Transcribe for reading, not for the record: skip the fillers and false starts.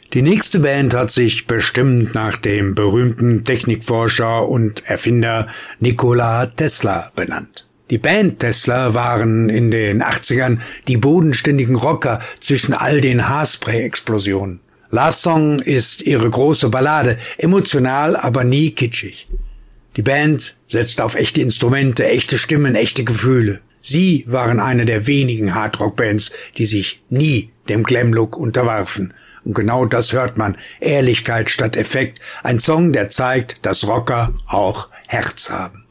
Die nächste Band hat sich bestimmt nach dem berühmten Technikforscher und Erfinder Nikola Tesla benannt. Die Band Tesla waren in den 80ern die bodenständigen Rocker zwischen all den Haarspray-Explosionen. Last Song ist ihre große Ballade, emotional, aber nie kitschig. Die Band setzt auf echte Instrumente, echte Stimmen, echte Gefühle. Sie waren eine der wenigen Hardrock-Bands, die sich nie dem Glam-Look unterwarfen. Und genau das hört man. Ehrlichkeit statt Effekt. Ein Song, der zeigt, dass Rocker auch Herz haben.